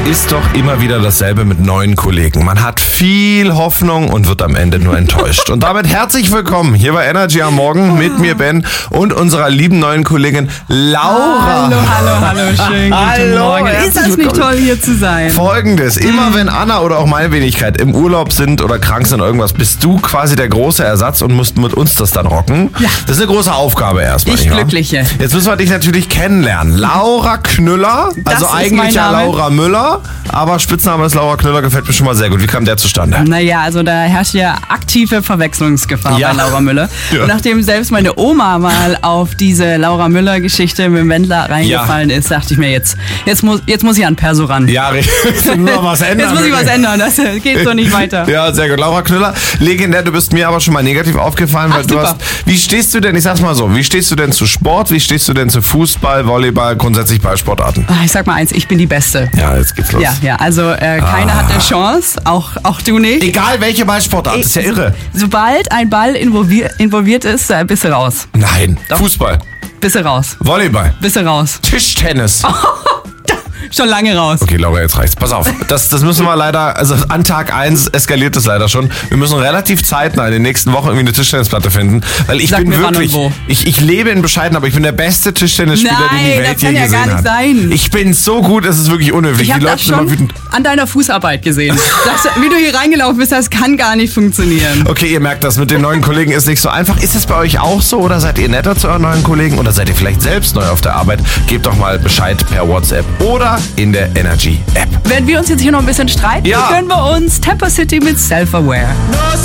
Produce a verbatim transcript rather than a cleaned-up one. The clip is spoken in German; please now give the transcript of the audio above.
ist doch immer wieder dasselbe mit neuen Kollegen. Man hat viel Hoffnung und wird am Ende nur enttäuscht. Und damit herzlich willkommen hier bei Energy am Morgen mit mir, Ben, und unserer lieben neuen Kollegin Laura. Hallo, hallo, hallo, schön guten Hallo, Morgen. Ist das nicht toll, hier zu sein? Folgendes, immer wenn Anna oder auch meine Wenigkeit im Urlaub sind oder krank sind oder irgendwas, bist du quasi der große Ersatz und musst mit uns das dann rocken. Ja. Das ist eine große Aufgabe erstmal. Ich nicht wahr? Glückliche. Jetzt müssen wir dich natürlich kennenlernen. Laura Knüller, Das also ist eigentlich mein ja Name. Laura Müller, aber Spitzname ist Laura Knüller, gefällt mir schon mal sehr gut. Wie kam der zustande? Naja, also da herrscht ja aktive Verwechslungsgefahr Ja. bei Laura Müller. Ja. Und nachdem selbst meine Oma mal auf diese Laura Müller-Geschichte mit dem Wendler reingefallen ist, dachte ich mir, jetzt, jetzt, muss, jetzt muss ich an Perso ran. Ja, richtig. Jetzt müssen wir was ändern. Jetzt muss ich was ändern, das geht so nicht weiter. Ja, sehr gut. Laura Knüller, legendär, du bist mir aber schon mal negativ aufgefallen, weil Ach, du super. hast, wie stehst du denn, ich sag's mal so, wie stehst du denn zu Sport, wie stehst du denn zu Fußball, Volleyball, grundsätzlich Ballsportarten? Ah, Ich sag mal eins, ich bin die Beste. Ja, jetzt geht's los. Ja, ja, also äh, keiner hat eine Chance, auch, auch du nicht. Egal welche Ballsportart, das ist ja irre. Sobald ein Ball involviert, involviert ist, äh, bist du raus. Nein, Fußball, Bist du raus. Volleyball, Bist du raus. Tischtennis. Schon lange raus. Okay, Laura, jetzt reicht's. Pass auf, das, das müssen wir leider, also an Tag eins eskaliert es leider schon. Wir müssen relativ zeitnah in den nächsten Wochen irgendwie eine Tischtennisplatte finden, weil ich Sag bin mir wann wirklich, und wo. ich, ich lebe in Bescheiden, aber ich bin der beste Tischtennisspieler, den die Nein, Welt das kann je ja gesehen gar nicht hat. sein. Ich bin so gut, es ist wirklich unhöflich. Ich Die habe Leute das sind immer schon wütend. an deiner Fußarbeit gesehen. Das, wie du hier reingelaufen bist, das kann gar nicht funktionieren. Okay, ihr merkt das, mit den neuen Kollegen ist nicht so einfach. Ist es bei euch auch so oder seid ihr netter zu euren neuen Kollegen oder seid ihr vielleicht selbst neu auf der Arbeit? Gebt doch mal Bescheid per WhatsApp oder in der Energy App. Wenn wir uns jetzt hier noch ein bisschen streiten, Ja. gönnen wir uns Temper City mit Self-Aware.